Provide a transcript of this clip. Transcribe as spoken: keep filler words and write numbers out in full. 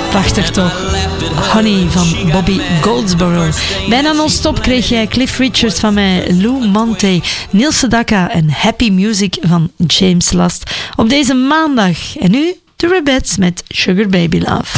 Prachtig toch? Honey van Bobby Goldsboro. Bijna non-stop kreeg jij Cliff Richard van mij, Lou Monte, Niels Sedaka en Happy Music van James Last op deze maandag. En nu de Rebettes met Sugar Baby Love.